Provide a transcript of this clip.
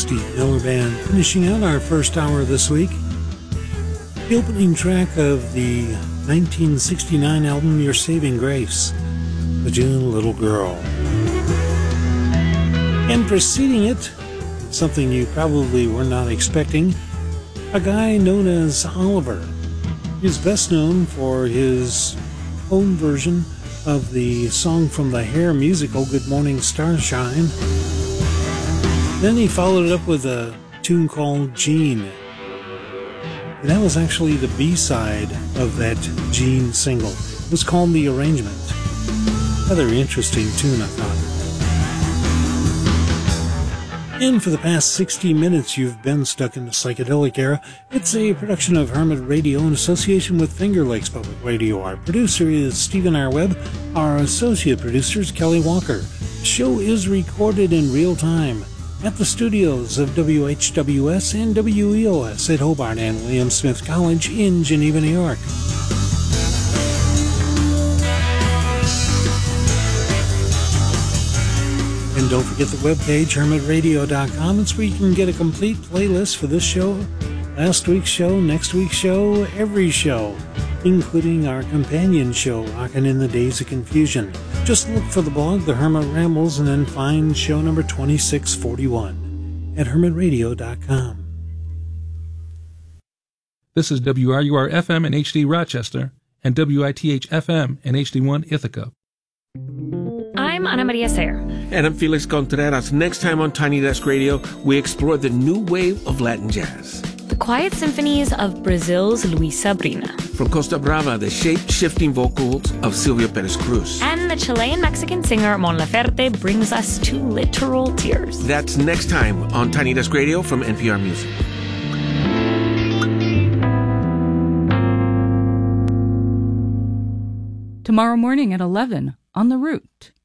Steve Miller Band, finishing out our first hour this week. The opening track of the 1969 album Your Saving Grace, The June Little Girl. And preceding it, something you probably were not expecting, a guy known as Oliver. He's best known for his own version of the song from the Hair musical, Good Morning Starshine. Then he followed it up with a tune called Jean. And that was actually the B-side of that Jean single. It was called The Arrangement. Rather interesting tune, I thought. And for the past 60 minutes, you've been stuck in the psychedelic era. It's a production of Hermit Radio in association with Finger Lakes Public Radio. Our producer is Stephen R. Webb. Our associate producer is Kelly Walker. The show is recorded in real time at the studios of WHWS and WEOS at Hobart and William Smith College in Geneva, New York. And don't forget the webpage, hermitradio.com. It's where you can get a complete playlist for this show, last week's show, next week's show, every show, including our companion show, Rockin' in the Days of Confusion. Just look for the blog, The Hermit Rambles, and then find show number 2641 at hermitradio.com. This is WRUR-FM in HD Rochester and WITH-FM in HD1 Ithaca. I'm Ana Maria Sayer. And I'm Felix Contreras. Next time on Tiny Desk Radio, we explore the new wave of Latin jazz. The quiet symphonies of Brazil's Luis Sabrina. From Costa Brava, the shape-shifting vocals of Silvia Perez Cruz. And the Chilean-Mexican singer Mon Laferte brings us to literal tears. That's next time on Tiny Desk Radio from NPR Music. Tomorrow morning at 11 on The Root.